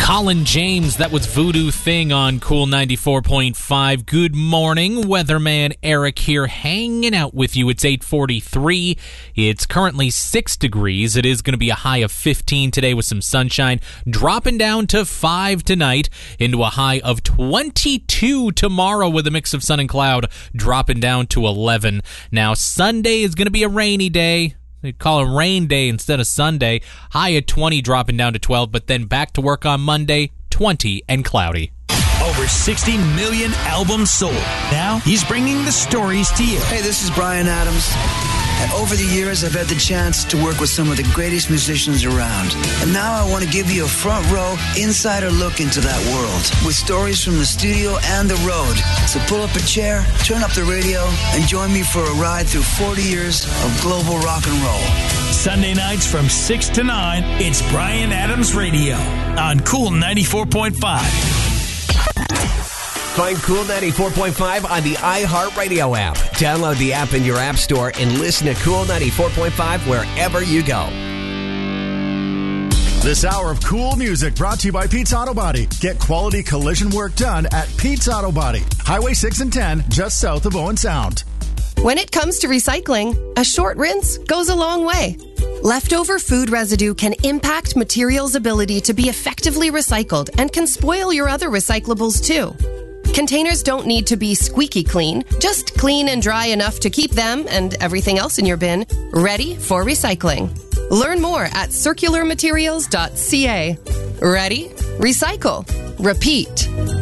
Colin James, that was Voodoo Thing on Cool 94.5. Good morning, weatherman Eric here, hanging out with you. It's 8:43. It's currently 6 degrees. It is going to be a high of 15 today with some sunshine, dropping down to 5 tonight, into a high of 22 tomorrow with a mix of sun and cloud, dropping down to 11. Now, Sunday is going to be a rainy day. They call it rain day instead of Sunday. High at 20, dropping down to 12, but then back to work on Monday, 20 and cloudy. Over 60 million albums sold. Now he's bringing the stories to you. Hey, this is Bryan Adams. And over the years, I've had the chance to work with some of the greatest musicians around. And now I want to give you a front row, insider look into that world with stories from the studio and the road. So pull up a chair, turn up the radio, and join me for a ride through 40 years of global rock and roll. Sunday nights from 6 to 9, it's Bryan Adams Radio on Cool 94.5. Find Cool 94.5 on the iHeartRadio app. Download the app in your app store and listen to Cool 94.5 wherever you go. This hour of cool music brought to you by Pete's Auto Body. Get quality collision work done at Pete's Auto Body. Highway 6 and 10, just south of Owen Sound. When it comes to recycling, a short rinse goes a long way. Leftover food residue can impact materials' ability to be effectively recycled and can spoil your other recyclables too. Containers don't need to be squeaky clean, just clean and dry enough to keep them and everything else in your bin ready for recycling. Learn more at circularmaterials.ca. Ready? Recycle. Repeat.